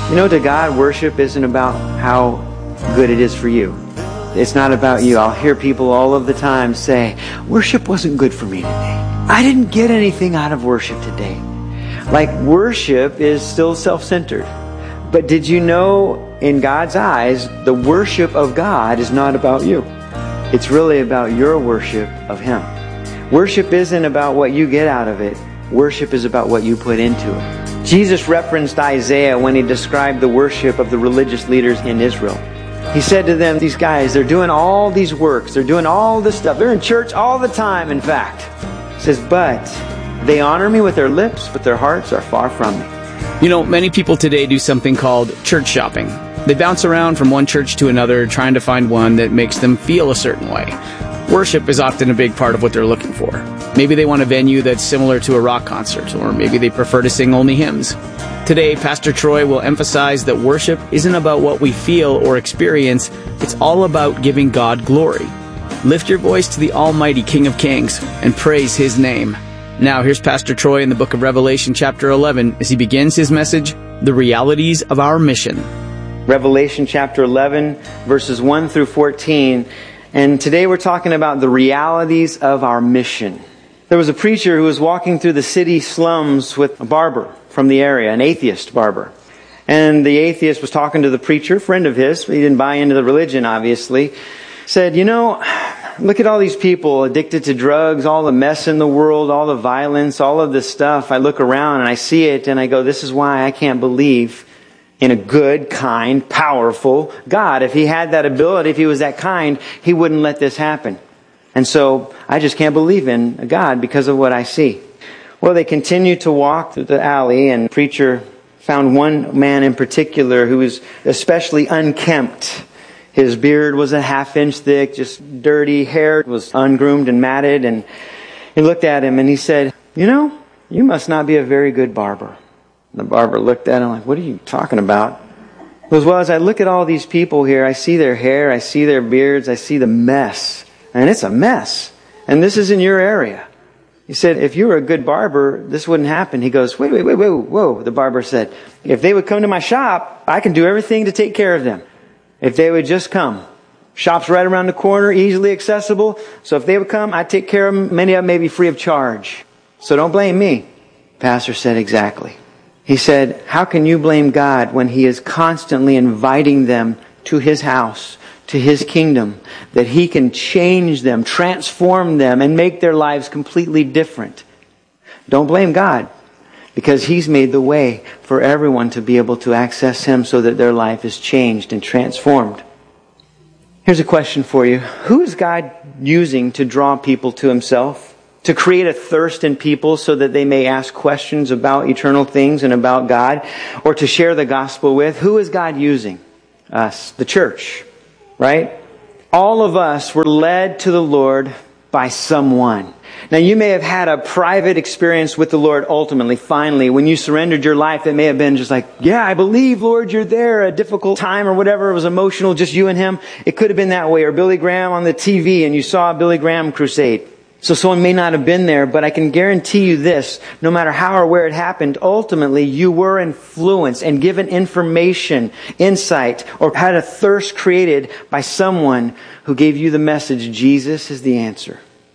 You know, to God, worship isn't about how good it is for you. It's not about you. I'll hear people all of the time say, worship wasn't good for me today. I didn't get anything out of worship today. Like, worship is still self-centered. But did you know, in God's eyes, the worship of God is not about you. It's really about your worship of Him. Worship isn't about what you get out of it. Worship is about what you put into it. Jesus referenced Isaiah when He described the worship of the religious leaders in Israel. He said to them, these guys, they're doing all these works. They're doing all this stuff. They're in church all the time, in fact. He says, but they honor me with their lips, but their hearts are far from me. You know, many people today do something called church shopping. They bounce around from one church to another, trying to find one that makes them feel a certain way. Worship is often a big part of what they're looking for. Maybe they want a venue that's similar to a rock concert, or maybe they prefer to sing only hymns. Today, Pastor Troy will emphasize that worship isn't about what we feel or experience. It's all about giving God glory. Lift your voice to the Almighty King of Kings and praise His name. Now, here's Pastor Troy in the book of Revelation chapter 11 as he begins his message, The Realities of Our Mission. Revelation chapter 11, verses 1 through 14. And today we're talking about the realities of our mission. There was a preacher who was walking through the city slums with a barber from the area, an atheist barber. And the atheist was talking to the preacher, a friend of his. He didn't buy into the religion, obviously. Said, you know, look at all these people addicted to drugs, all the mess in the world, all the violence, all of this stuff. I look around and I see it and I go, this is why I can't believe in a good, kind, powerful God. If He had that ability, if He was that kind, He wouldn't let this happen. And so I just can't believe in a God because of what I see. Well, they continued to walk through the alley, and the preacher found one man in particular who was especially unkempt. His beard was a half-inch thick, just dirty. Hair was ungroomed and matted. And he looked at him and he said, you know, you must not be a very good barber. The barber looked at him like, what are you talking about? He goes, well, as I look at all these people here, I see their hair, I see their beards, I see the mess. And it's a mess. And this is in your area. He said, if you were a good barber, this wouldn't happen. He goes, wait, whoa. The barber said, if they would come to my shop, I can do everything to take care of them. If they would just come. Shop's right around the corner, easily accessible. So if they would come, I'd take care of them. Many of them may be free of charge. So don't blame me. Pastor said, exactly. He said, how can you blame God when He is constantly inviting them to His house, to His kingdom, that He can change them, transform them, and make their lives completely different? Don't blame God, because He's made the way for everyone to be able to access Him so that their life is changed and transformed. Here's a question for you. Who is God using to draw people to Himself? To create a thirst in people so that they may ask questions about eternal things and about God, or to share the gospel with? Who is God using? Us, the church, right? All of us were led to the Lord by someone. Now, you may have had a private experience with the Lord ultimately, finally. When you surrendered your life, it may have been just like, yeah, I believe, Lord, you're there. A difficult time or whatever. It was emotional, just you and Him. It could have been that way. Or Billy Graham on the TV and you saw a Billy Graham crusade. So someone may not have been there, but I can guarantee you this, no matter how or where it happened, ultimately you were influenced and given information, insight, or had a thirst created by someone who gave you the message, Jesus is the answer.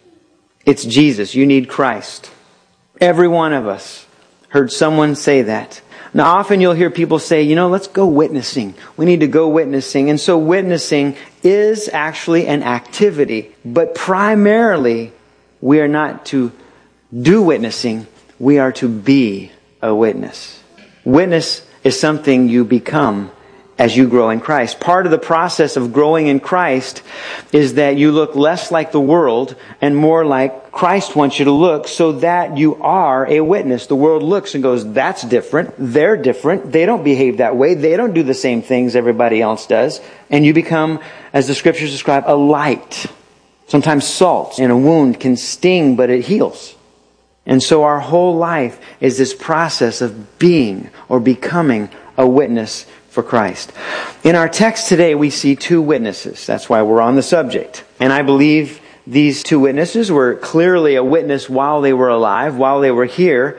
It's Jesus. You need Christ. Every one of us heard someone say that. Now often you'll hear people say, you know, let's go witnessing. We need to go witnessing. And so witnessing is actually an activity, but primarily we are not to do witnessing. We are to be a witness. Witness is something you become as you grow in Christ. Part of the process of growing in Christ is that you look less like the world and more like Christ wants you to look, so that you are a witness. The world looks and goes, that's different. They're different. They don't behave that way. They don't do the same things everybody else does. And you become, as the scriptures describe, a light. Sometimes salt in a wound can sting, but it heals. And so our whole life is this process of being or becoming a witness for Christ. In our text today, we see two witnesses. That's why we're on the subject. And I believe these two witnesses were clearly a witness while they were alive, while they were here.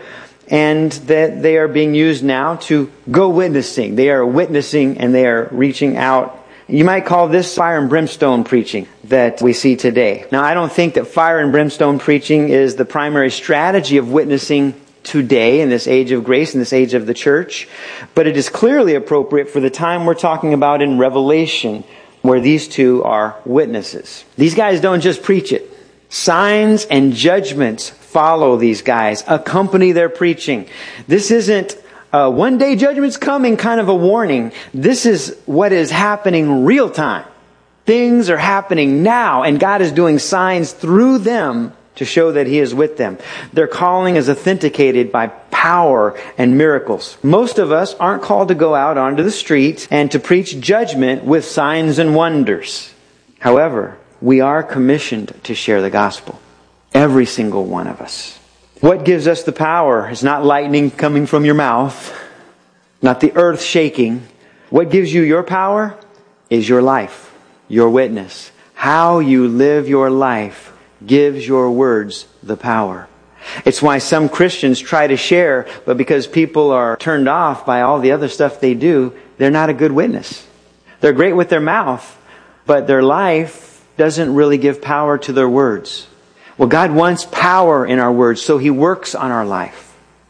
and that they are being used now to go witnessing. They are witnessing and they are reaching out. You might call this fire and brimstone preaching that we see today. Now, I don't think that fire and brimstone preaching is the primary strategy of witnessing today in this age of grace, in this age of the church, but it is clearly appropriate for the time we're talking about in Revelation, where these two are witnesses. These guys don't just preach it. Signs and judgments follow these guys, accompany their preaching. This isn't one day judgment's coming kind of a warning. This is what is happening real time. Things are happening now, and God is doing signs through them to show that He is with them. Their calling is authenticated by power and miracles. Most of us aren't called to go out onto the street and to preach judgment with signs and wonders. However, we are commissioned to share the gospel. Every single one of us. What gives us the power is not lightning coming from your mouth, not the earth shaking. What gives you your power is your life, your witness. How you live your life gives your words the power. It's why some Christians try to share, but because people are turned off by all the other stuff they do, they're not a good witness. They're great with their mouth, but their life doesn't really give power to their words. Well, God wants power in our words, so He works on our life.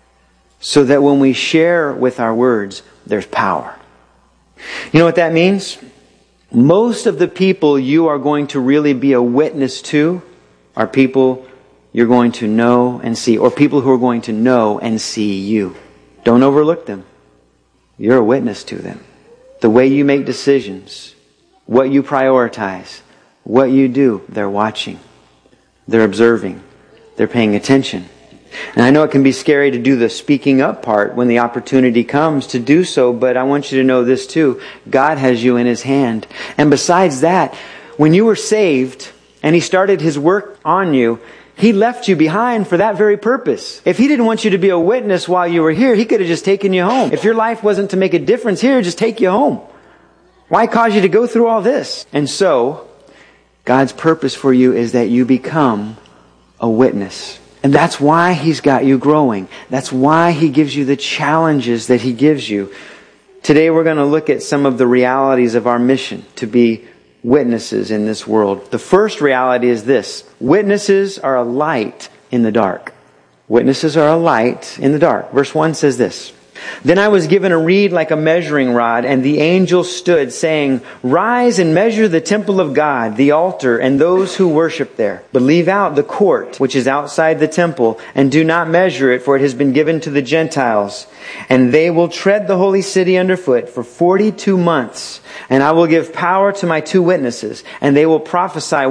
So that when we share with our words, there's power. You know what that means? Most of the people you are going to really be a witness to are people you're going to know and see, or people who are going to know and see you. Don't overlook them. You're a witness to them. The way you make decisions, what you prioritize, what you do, they're watching. They're observing. They're paying attention. And I know it can be scary to do the speaking up part when the opportunity comes to do so, but I want you to know this too. God has you in His hand. And besides that, when you were saved and He started His work on you, He left you behind for that very purpose. If He didn't want you to be a witness while you were here, He could have just taken you home. If your life wasn't to make a difference here, just take you home. Why cause you to go through all this? And so, God's purpose for you is that you become a witness. And that's why He's got you growing. That's why He gives you the challenges that He gives you. Today we're going to look at some of the realities of our mission to be witnesses in this world. The first reality is this. Witnesses are a light in the dark. Witnesses are a light in the dark. Verse 1 says this. Then I was given a reed like a measuring rod, and the angel stood, saying, Rise and measure the temple of God, the altar, and those who worship there. But leave out the court, which is outside the temple, and do not measure it, for it has been given to the Gentiles. And they will tread the holy city underfoot for 42 months. And I will give power to my 2 witnesses, and they will prophesy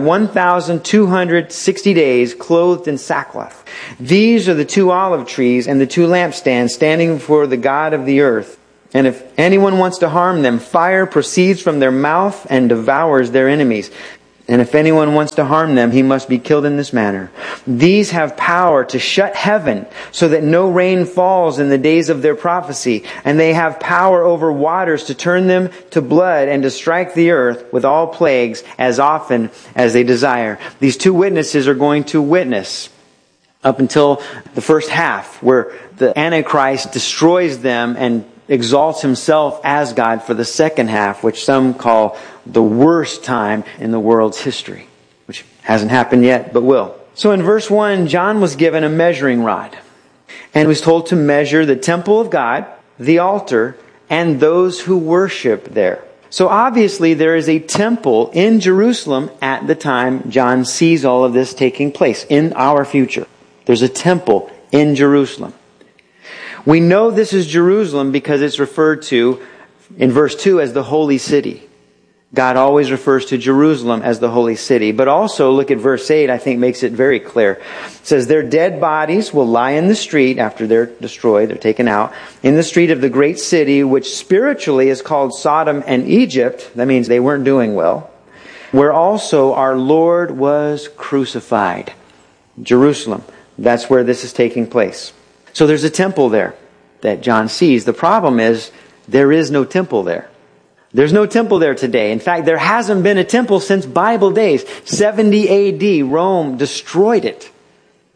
1,260 days, clothed in sackcloth. These are the 2 olive trees and the 2 lampstands standing before the God of the earth. And if anyone wants to harm them, fire proceeds from their mouth and devours their enemies. And if anyone wants to harm them, he must be killed in this manner. These have power to shut heaven so that no rain falls in the days of their prophecy. And they have power over waters to turn them to blood and to strike the earth with all plagues as often as they desire. These 2 witnesses are going to witness up until the first half, where the Antichrist destroys them and exalts himself as God for the second half, which some call the worst time in the world's history, which hasn't happened yet, but will. So in verse 1, John was given a measuring rod and was told to measure the temple of God, the altar, and those who worship there. So obviously there is a temple in Jerusalem at the time John sees all of this taking place in our future. There's a temple in Jerusalem. We know this is Jerusalem because it's referred to in verse 2 as the holy city. God always refers to Jerusalem as the holy city. But also, look at verse 8, I think makes it very clear. It says, Their dead bodies will lie in the street after they're destroyed, they're taken out, in the street of the great city, which spiritually is called Sodom and Egypt. That means they weren't doing well. Where also our Lord was crucified. Jerusalem. That's where this is taking place. So there's a temple there that John sees. The problem is there is no temple there. There's no temple there today. In fact, there hasn't been a temple since Bible days. 70 AD, Rome destroyed it.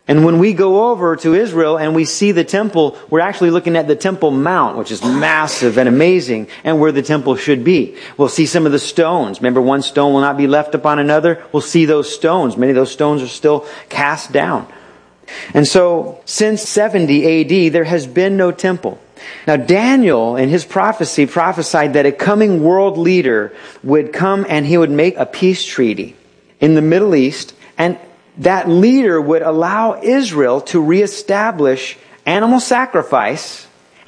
And when we go over to Israel and we see the temple, we're actually looking at the Temple Mount, which is massive and amazing, and where the temple should be. We'll see some of the stones. Remember, one stone will not be left upon another. We'll see those stones. Many of those stones are still cast down. And so, since 70 AD, there has been no temple. Now, Daniel, in his prophecy, prophesied that a coming world leader would come and he would make a peace treaty in the Middle East, and that leader would allow Israel to reestablish animal sacrifice,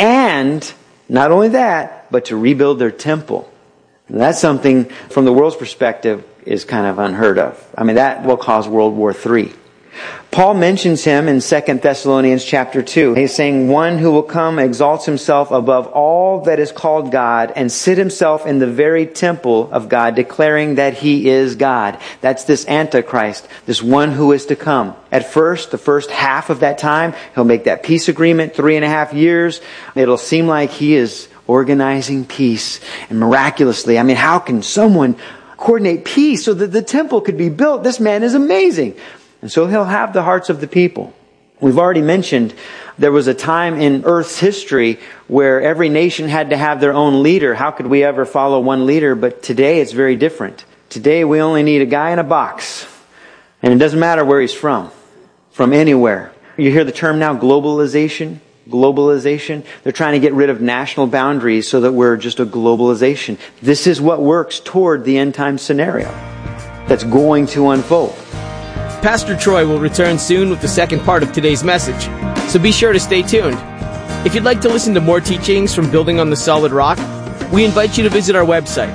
and not only that, but to rebuild their temple. And that's something, from the world's perspective, is kind of unheard of. I mean, that will cause World War III. Paul mentions him in 2 Thessalonians chapter 2. He's saying, one who will come exalts himself above all that is called God and sit himself in the very temple of God, declaring that he is God. That's this Antichrist, this one who is to come. At first, the first half of that time, he'll make that peace agreement, 3.5 years. It'll seem like he is organizing peace. And miraculously, I mean, how can someone coordinate peace so that the temple could be built? This man is amazing. And so he'll have the hearts of the people. We've already mentioned there was a time in Earth's history where every nation had to have their own leader. How could we ever follow one leader? But today it's very different. Today we only need a guy in a box. And it doesn't matter where he's from anywhere. You hear the term now, globalization. Globalization. They're trying to get rid of national boundaries so that we're just a globalization. This is what works toward the end time scenario that's going to unfold. Pastor Troy will return soon with the second part of today's message, so be sure to stay tuned. If you'd like to listen to more teachings from Building on the Solid Rock, we invite you to visit our website,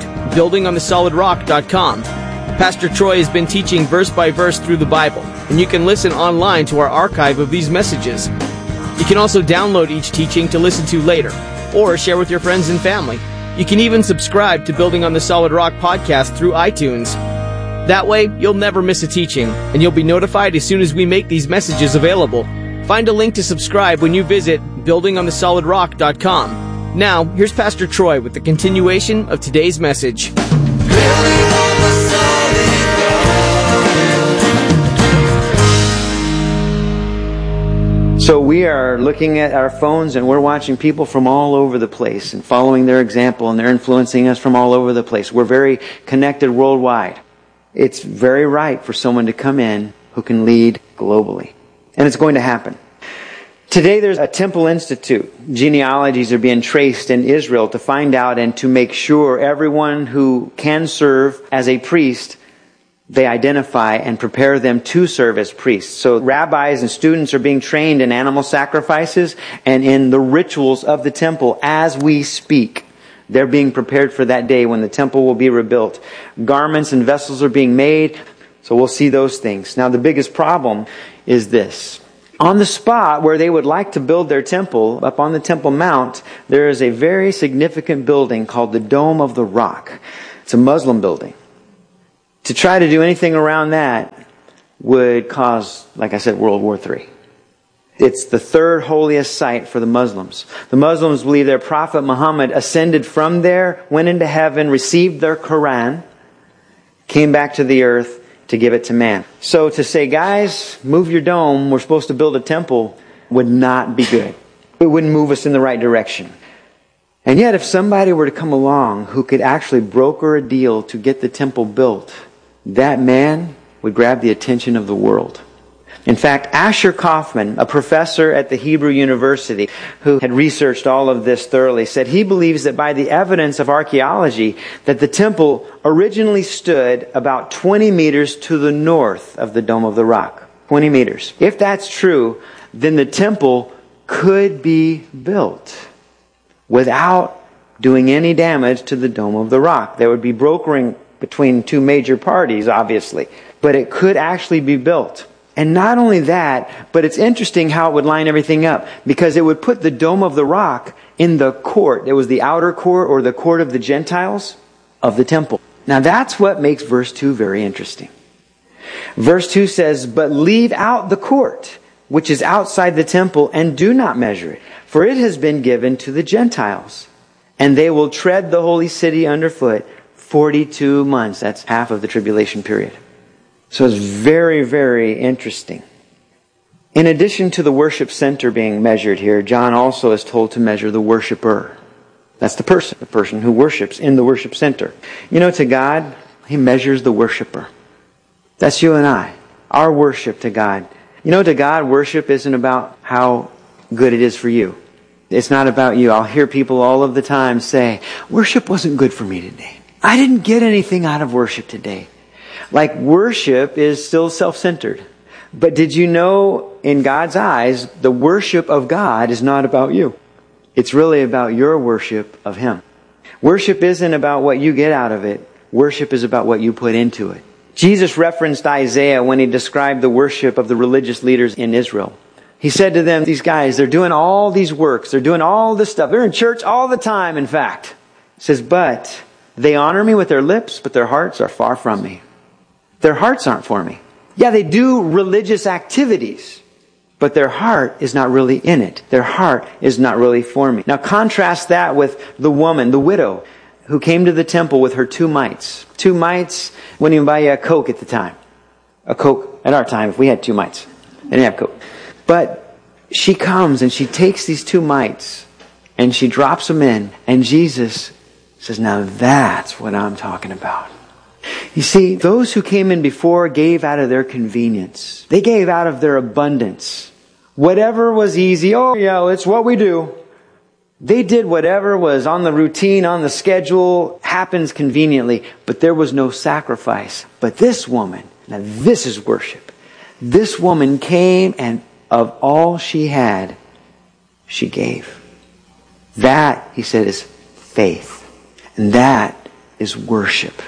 buildingonthesolidrock.com. Pastor Troy has been teaching verse by verse through the Bible, and you can listen online to our archive of these messages. You can also download each teaching to listen to later, or share with your friends and family. You can even subscribe to Building on the Solid Rock podcast through iTunes. That way, you'll never miss a teaching, and you'll be notified as soon as we make these messages available. Find a link to subscribe when you visit buildingonthesolidrock.com. Now, here's Pastor Troy with the continuation of today's message. So we are looking at our phones and we're watching people from all over the place and following their example, and they're influencing us from all over the place. We're very connected worldwide. It's very right for someone to come in who can lead globally. And it's going to happen. Today there's a Temple Institute. Genealogies are being traced in Israel to find out and to make sure everyone who can serve as a priest, they identify and prepare them to serve as priests. So rabbis and students are being trained in animal sacrifices and in the rituals of the temple as we speak. They're being prepared for that day when the temple will be rebuilt. Garments and vessels are being made. So we'll see those things. Now the biggest problem is this. On the spot where they would like to build their temple, up on the Temple Mount, there is a very significant building called the Dome of the Rock. It's a Muslim building. To try to do anything around that would cause, like I said, World War III. It's the third holiest site for the Muslims. The Muslims believe their prophet Muhammad ascended from there, went into heaven, received their Quran, came back to the earth to give it to man. So to say, guys, move your dome, we're supposed to build a temple, would not be good. It wouldn't move us in the right direction. And yet if somebody were to come along who could actually broker a deal to get the temple built, that man would grab the attention of the world. In fact, Asher Kaufman, a professor at the Hebrew University who had researched all of this thoroughly, said he believes that by the evidence of archaeology that the temple originally stood about 20 meters to the north of the Dome of the Rock. 20 meters. If that's true, then the temple could be built without doing any damage to the Dome of the Rock. There would be brokering between two major parties, obviously, but it could actually be built. And not only that, but it's interesting how it would line everything up, because it would put the Dome of the Rock in the court. It was the outer court, or the court of the Gentiles, of the temple. Now that's what makes verse 2 very interesting. Verse 2 says, "But leave out the court, which is outside the temple, and do not measure it, for it has been given to the Gentiles, and they will tread the holy city underfoot 42 months. That's half of the tribulation period. So it's very, very interesting. In addition to the worship center being measured here, John also is told to measure the worshiper. That's the person who worships in the worship center. You know, to God, He measures the worshiper. That's you and I. Our worship to God. You know, to God, worship isn't about how good it is for you. It's not about you. I'll hear people all of the time say, worship wasn't good for me today. I didn't get anything out of worship today. Like, worship is still self-centered. But did you know, in God's eyes, the worship of God is not about you. It's really about your worship of Him. Worship isn't about what you get out of it. Worship is about what you put into it. Jesus referenced Isaiah when He described the worship of the religious leaders in Israel. He said to them, these guys, they're doing all these works. They're doing all this stuff. They're in church all the time, in fact. He says, but they honor me with their lips, but their hearts are far from me. Their hearts aren't for me. Yeah, they do religious activities, but their heart is not really in it. Their heart is not really for me. Now contrast that with the woman, the widow, who came to the temple with her 2 mites. 2 mites wouldn't even buy you a Coke at the time. A Coke at our time, if we had 2 mites. They didn't have Coke. But she comes and she takes these 2 mites and she drops them in. And Jesus says, now that's what I'm talking about. You see, those who came in before gave out of their convenience. They gave out of their abundance. Whatever was easy, oh yeah, it's what we do. They did whatever was on the routine, on the schedule, happens conveniently. But there was no sacrifice. But this woman, now this is worship. This woman came and of all she had, she gave. That, he said, is faith. And that is worship.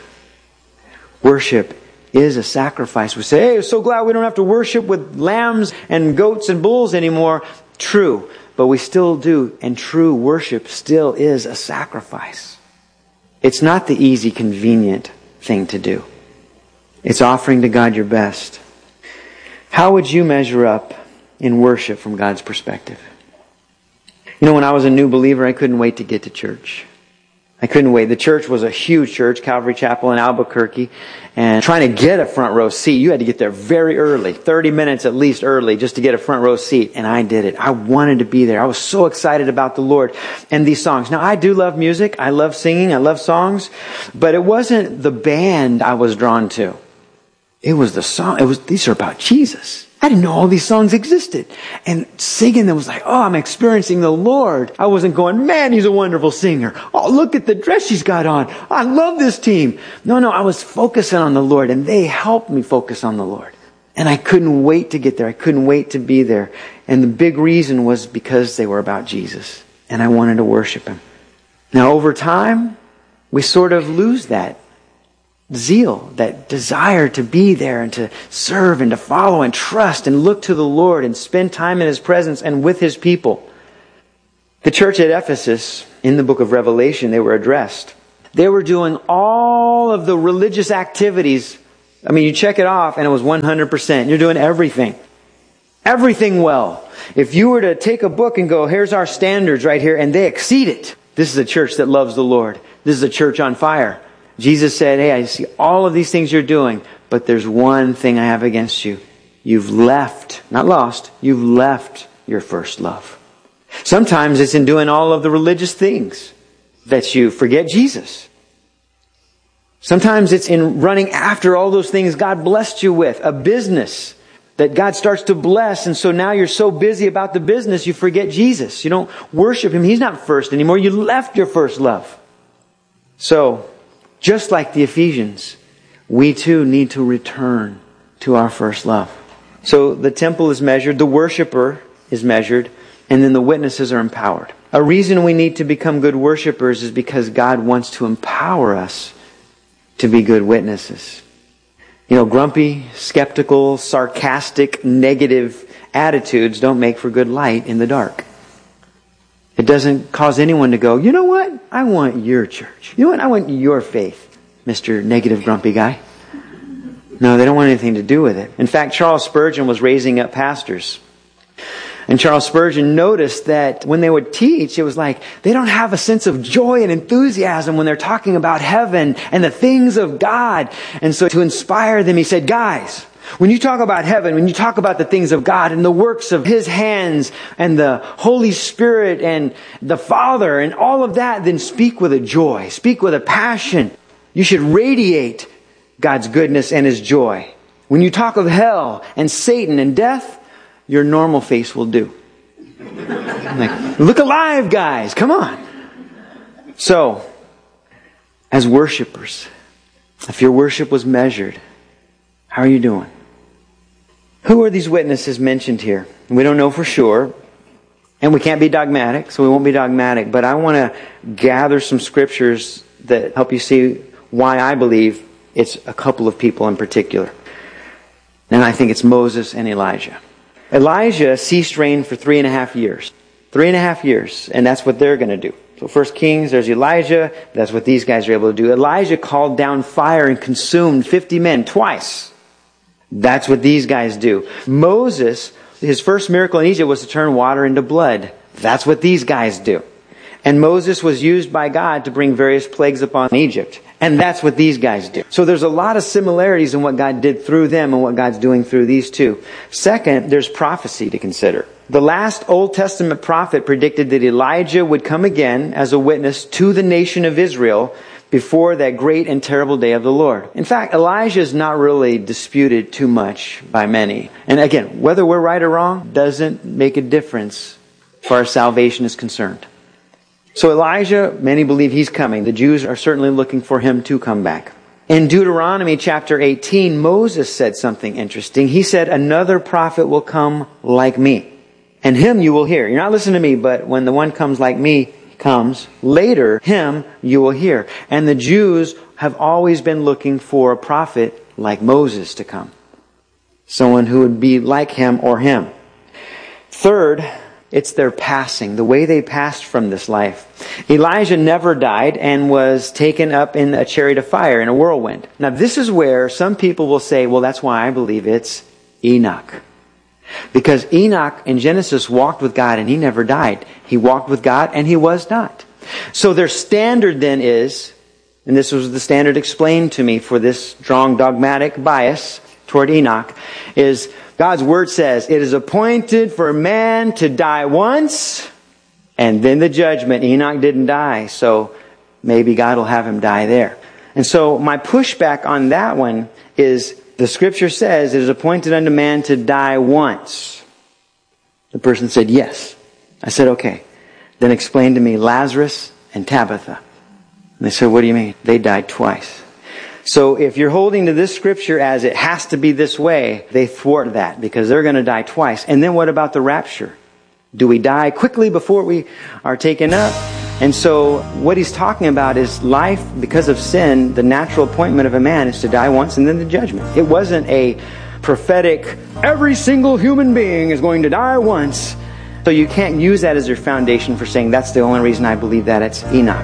Worship is a sacrifice. We say, hey, I'm so glad we don't have to worship with lambs and goats and bulls anymore. True, but we still do. And true worship still is a sacrifice. It's not the easy, convenient thing to do. It's offering to God your best. How would you measure up in worship from God's perspective? You know, when I was a new believer, I couldn't wait to get to church. I couldn't wait. The church was a huge church, Calvary Chapel in Albuquerque. And trying to get a front row seat, you had to get there very early, 30 minutes at least early, just to get a front row seat. And I did it. I wanted to be there. I was so excited about the Lord and these songs. Now, I do love music. I love singing. I love songs. But it wasn't the band I was drawn to. It was the song. These are about Jesus. I didn't know all these songs existed. And singing them was like, oh, I'm experiencing the Lord. I wasn't going, man, he's a wonderful singer. Oh, look at the dress she's got on. I love this team. No, I was focusing on the Lord, and they helped me focus on the Lord. And I couldn't wait to get there. I couldn't wait to be there. And the big reason was because they were about Jesus. And I wanted to worship Him. Now, over time, we sort of lose that zeal, that desire to be there and to serve and to follow and trust and look to the Lord and spend time in His presence and with His people. The church at Ephesus, in the book of Revelation, they were addressed. They were doing all of the religious activities. I mean, you check it off and it was 100%. You're doing everything. Everything well. If you were to take a book and go, here's our standards right here, and they exceed it. This is a church that loves the Lord. This is a church on fire. Jesus said, hey, I see all of these things you're doing, but there's one thing I have against you. You've left, not lost, you've left your first love. Sometimes it's in doing all of the religious things that you forget Jesus. Sometimes it's in running after all those things God blessed you with, a business that God starts to bless, and so now you're so busy about the business you forget Jesus. You don't worship Him. He's not first anymore. You left your first love. So, just like the Ephesians, we too need to return to our first love. So the temple is measured, the worshiper is measured, and then the witnesses are empowered. A reason we need to become good worshipers is because God wants to empower us to be good witnesses. You know, grumpy, skeptical, sarcastic, negative attitudes don't make for good light in the dark. It doesn't cause anyone to go, you know what? I want your church. You know what? I want your faith, Mr. Negative Grumpy Guy. No, they don't want anything to do with it. In fact, Charles Spurgeon was raising up pastors. And Charles Spurgeon noticed that when they would teach, it was like they don't have a sense of joy and enthusiasm when they're talking about heaven and the things of God. And so to inspire them, he said, guys, When you talk about heaven, when you talk about the things of God and the works of His hands and the Holy Spirit and the Father and all of that, then speak with a joy. Speak with a passion. You should radiate God's goodness and His joy. When you talk of hell and Satan and death, your normal face will do. Like, look alive, guys. Come on. So, as worshipers, if your worship was measured, how are you doing? Who are these witnesses mentioned here? We don't know for sure. And we can't be dogmatic, so we won't be dogmatic. But I want to gather some scriptures that help you see why I believe it's a couple of people in particular. And I think it's Moses and Elijah. Elijah ceased rain for 3.5 years. 3.5 years. And that's what they're going to do. So 1 Kings, there's Elijah. That's what these guys are able to do. Elijah called down fire and consumed 50 men twice. That's what these guys do. Moses, his first miracle in Egypt was to turn water into blood. That's what these guys do. And Moses was used by God to bring various plagues upon Egypt. And that's what these guys do. So there's a lot of similarities in what God did through them and what God's doing through these two. Second, there's prophecy to consider. The last Old Testament prophet predicted that Elijah would come again as a witness to the nation of Israel before that great and terrible day of the Lord. In fact, Elijah is not really disputed too much by many. And again, whether we're right or wrong doesn't make a difference as far as salvation is concerned. So Elijah, many believe he's coming. The Jews are certainly looking for him to come back. In Deuteronomy chapter 18, Moses said something interesting. He said, another prophet will come like me, and him you will hear. You're not listening to me, but when the one comes like me comes, later, him you will hear. And the Jews have always been looking for a prophet like Moses to come. Someone who would be like him or him. Third, it's their passing, the way they passed from this life. Elijah never died and was taken up in a chariot of fire, in a whirlwind. Now this is where some people will say, well, that's why I believe it's Enoch. Because Enoch in Genesis walked with God and he never died. He walked with God and he was not. So their standard then is, and this was the standard explained to me for this strong dogmatic bias toward Enoch, is God's Word says, it is appointed for man to die once and then the judgment. Enoch didn't die, so maybe God will have him die there. And so my pushback on that one is, the Scripture says it is appointed unto man to die once. The person said, yes. I said, okay. Then explain to me Lazarus and Tabitha. And they said, what do you mean? They died twice. So if you're holding to this Scripture as it has to be this way, they thwart that because they're going to die twice. And then what about the rapture? Do we die quickly before we are taken up? And so what he's talking about is life, because of sin, the natural appointment of a man is to die once and then the judgment. It wasn't a prophetic, every single human being is going to die once. So you can't use that as your foundation for saying that's the only reason I believe that. It's Enoch.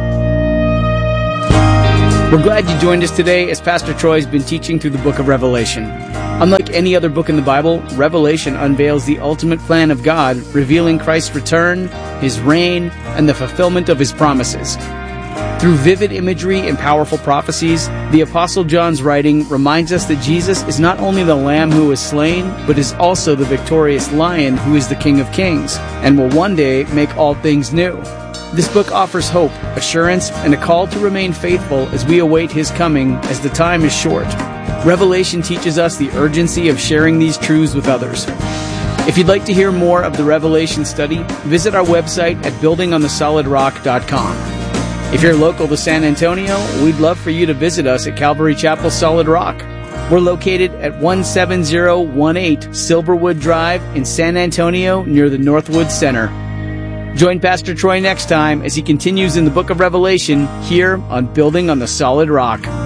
We're glad you joined us today as Pastor Troy has been teaching through the book of Revelation. Unlike any other book in the Bible, Revelation unveils the ultimate plan of God, revealing Christ's return, His reign, and the fulfillment of His promises. Through vivid imagery and powerful prophecies, the Apostle John's writing reminds us that Jesus is not only the Lamb who was slain, but is also the victorious Lion who is the King of Kings, and will one day make all things new. This book offers hope, assurance, and a call to remain faithful as we await His coming, as the time is short. Revelation teaches us the urgency of sharing these truths with others. If you'd like to hear more of the Revelation study, visit our website at buildingonthesolidrock.com. If you're local to San Antonio, we'd love for you to visit us at Calvary Chapel Solid Rock. We're located at 17018 Silverwood Drive in San Antonio near the Northwood Center. Join Pastor Troy next time as he continues in the book of Revelation here on Building on the Solid Rock.